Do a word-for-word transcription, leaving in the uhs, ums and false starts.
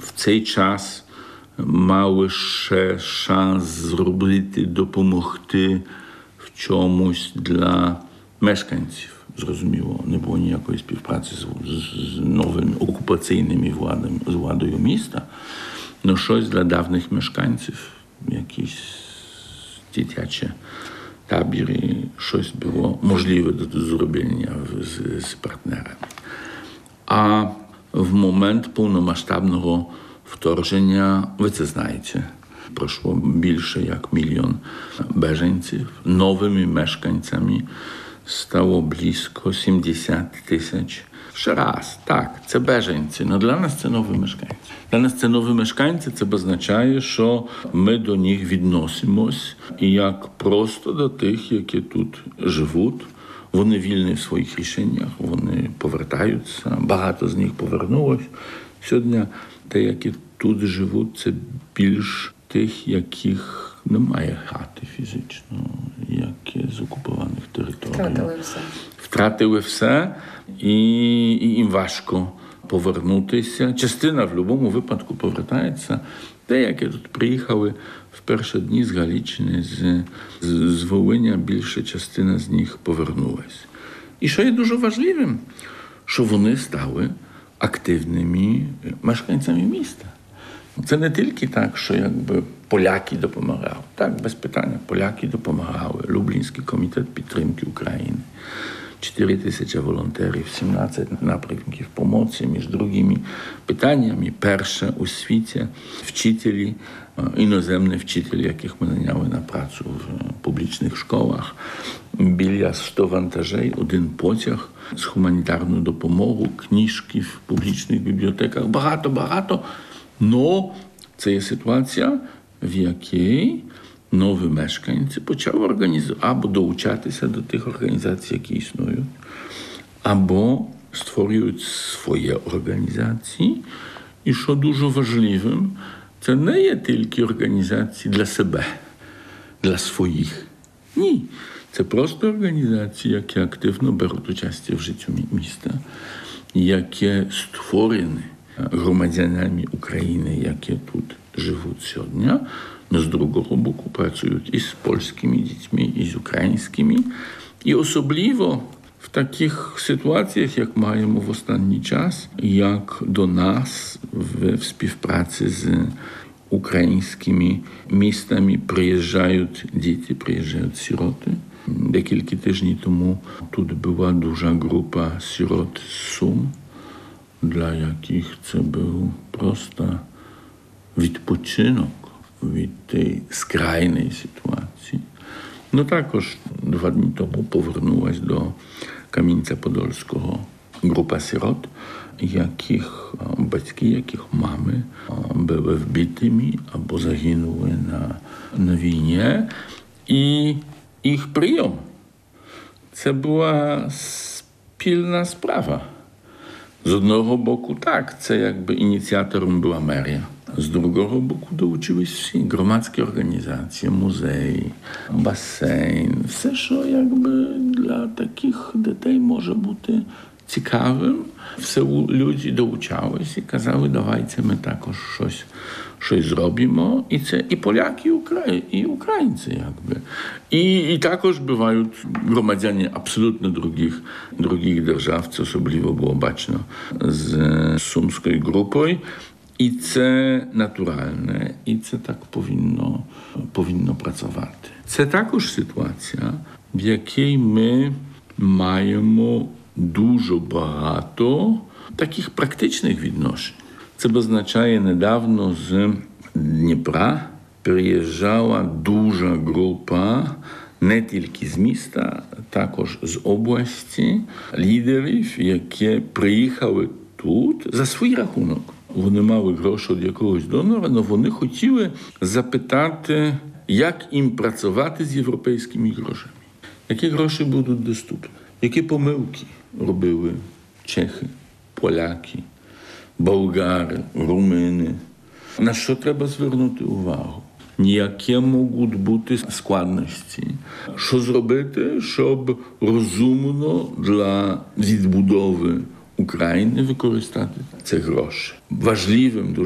в цей час мали ще шанс зробити, допомогти в чомусь для мешканців. Зрозуміло, не було ніякої співпраці з, з новими окупаційними владами, з владою міста. Ну, щось для давніх мешканців, якісь дитячі табори, щось було можливе до зроблення з, з партнерами. А в момент повномасштабного вторгнення, ви це знаєте, пройшло більше як мільйон біженців. Новими мешканцями стало близько сімдесят тисяч. Ще раз, так, це біженці, але для нас це нові мешканці. Для нас це нові мешканці, це означає, що ми до них відносимось як просто до тих, які тут живуть. Вони вільні в своїх рішеннях, вони повертаються, багато з них повернулось. Сьогодні те, які тут живуть, це більш тих, яких немає хати фізично, які з окупованих територій. Втратили все. Втратили все, і, і їм важко повернутися. Частина в будь-якому випадку повертається. Те, які тут приїхали в перші дні з Галичини, з, з, з Волиня, більша частина з них повернулась. І що є дуже важливим, що вони стали активними мешканцями міста. Це не тільки так, що якби поляки допомагали. Так, без питання, поляки допомагали. Люблінський комітет підтримки України. чотири тисячі волонтерів, сімнадцять напрямків допомоги, між другими питаннями. Перше у світі вчителі, іноземні вчителі, яких ми наняли на працю в публічних школах. Біля сто вантажей, один потяг з гуманітарною допомогою, книжки в публічних бібліотеках. Багато-багато. Но це є ситуація, в якій нові мешканці почали організувати або долучатися до тих організацій, які існують, або створюють свої організації. І що дуже важливим, це не є тільки організації для себе, для своїх. Ні. Це просто організації, які активно беруть участь в житті міста, які створені громадянами України, які тут живуть сьогодні, но з другого боку працюють і з польськими дітьми, і з українськими. І особливо в таких ситуаціях, як маємо в останній час, як до нас в, в співпраці з українськими містами приїжджають діти, приїжджають сироти. Декілька тижнів тому тут була дуже група сирот з Сум, для яких це був просто відпочинок від тієї скрайної ситуації. Ну також два дні тому повернулась до Кам'янця-Подольського група сирот, яких батьки, яких мами були вбитими або загинули на, на війні. І їх прийом – це була спільна справа. З одного боку, так, це якби ініціатором була мерія. З другого боку долучились всі громадські організації, музеї, басейн. Все, що якби для таких дітей може бути цікавим. Все люди долучались і казали, давайте ми також щось, щось зробимо. І це і поляки, і, украї, і українці. Якби. І, і також бувають громадяни абсолютно других, других держав. Це особливо було бачно з сумською групою. І це натуральне, і це так повинно, повинно працювати. Це також ситуація, в якій ми маємо дуже багато таких практичних відношень. Це означає, недавно з Дніпра приїжджала дуже група не тільки з міста, також з області, лідерів, які приїхали тут за свій рахунок. Вони мали гроші від якогось донора, але вони хотіли запитати, як їм працювати з європейськими грошами. Які гроші будуть доступні? Які помилки робили чехи, поляки, болгари, румуни? На що треба звернути увагу? Які можуть бути складності? Що зробити, щоб розумно для відбудови України використати ці гроші? Важливим дуже